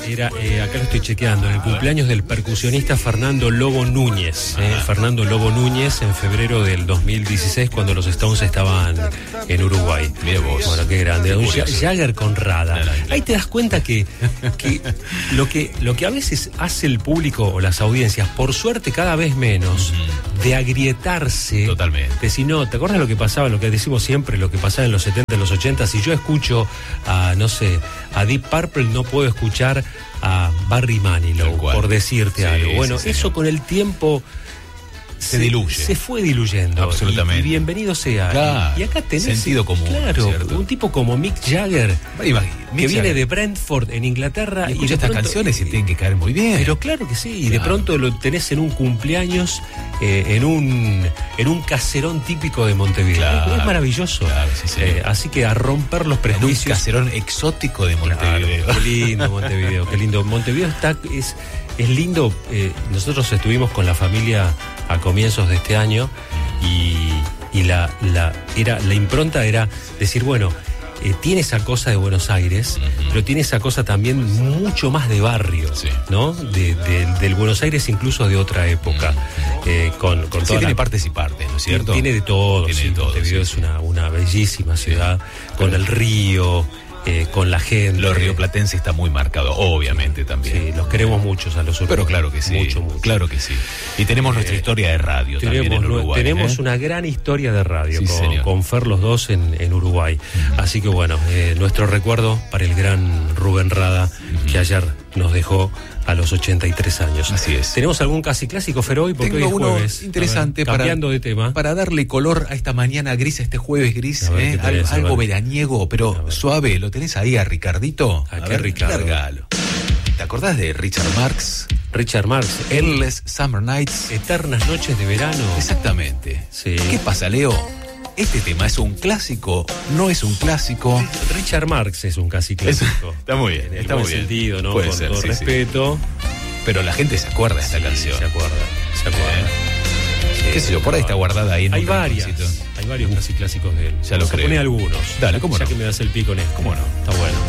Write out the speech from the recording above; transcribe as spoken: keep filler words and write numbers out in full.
era, eh, acá lo estoy chequeando, en el cumpleaños del percusionista Fernando Lobo Núñez. Eh, Fernando Lobo Núñez en febrero del dos mil dieciséis, cuando los Stones estaban en Uruguay. Mira vos. Bueno, qué grande. Un Jagger con Rada. Ahí te das cuenta que, que, lo que lo que a veces hace el público o las audiencias, por suerte cada vez menos, uh-huh. de agrietarse. Totalmente. De si no, ¿te acuerdas lo que pasaba, lo que decimos siempre, lo que pasaba en los setenta, en los ochenta? Si yo escucho a, no sé, a Deep Purple, no puedo escuchar a Barry Manilow, por decirte sí, algo. Bueno, sí, eso con el tiempo se, se diluye. Se fue diluyendo. Absolutamente. Y, y bienvenido sea. Claro, y acá tenés sentido común. Claro, ¿cierto? Un tipo como Mick Jagger, Mick que viene Jagger. de Brentford, en Inglaterra. Y escucha y estas pronto, canciones y tienen que caer muy bien. Pero claro que sí. Y claro. de pronto lo tenés en un cumpleaños, eh, en un en un caserón típico de Montevideo. Claro, es maravilloso. Claro, sí, sí. Eh, así que a romper los prejuicios. En un caserón exótico de Montevideo. Claro, qué lindo Montevideo, qué lindo. Montevideo está, es, es lindo. Eh, nosotros estuvimos con la familia a comienzos de este año y, y la, la, era, la impronta era decir, bueno, eh, tiene esa cosa de Buenos Aires, uh-huh. pero tiene esa cosa también mucho más de barrio, sí. ¿no? De, de, del Buenos Aires incluso de otra época. Uh-huh. eh, con, con sí, toda tiene la, partes y partes, ¿no es cierto? Tiene de todo, tiene sí, de todo Montevideo sí, es una, una bellísima ciudad, sí. con el río. Eh, con la gente. Los rioplatenses está muy marcado, obviamente también. Sí, los queremos muchos a los uruguayos. Pero claro que sí. Mucho, mucho. Claro que sí. Y tenemos eh, nuestra historia de radio tenemos, también en Uruguay. Tenemos ¿eh? una gran historia de radio sí, con, con Fer los dos en, en Uruguay. Uh-huh. Así que bueno, eh, nuestro recuerdo para el gran Rubén Rada, uh-huh. que ayer nos dejó a los ochenta y tres años. Así es. ¿Tenemos algún casi clásico, Fer, hoy? Porque Tengo hoy es uno jueves. interesante ver, cambiando para, de tema. Para darle color a esta mañana gris, a este jueves gris, ver, ¿eh? tenés, Al, algo veraniego, pero suave. ¿Lo tenés ahí a Ricardito? ¿A, a qué ver, Ricardo? Largalo. ¿Te acordás de Richard Marx? Richard Marx. Endless Summer Nights. Eternas noches de verano. Exactamente. Sí. ¿Qué pasa, Leo? Este tema es un clásico, no es un clásico. Richard Marx es un casi clásico. Está muy bien, en el está buen muy bien. sentido, ¿no? Puede Con ser, todo sí, respeto. Sí. Pero la gente se acuerda de esta sí, canción. Se acuerda, se acuerda. ¿Eh? Sí, ¿qué sé yo? Por ahí está guardada ahí en Hay un varias. rinconcito. Hay varios casi clásicos de él. Ya lo creo. Pone algunos. Dale, ¿cómo ya no? que me das el pico en esto. ¿Cómo no? Está bueno.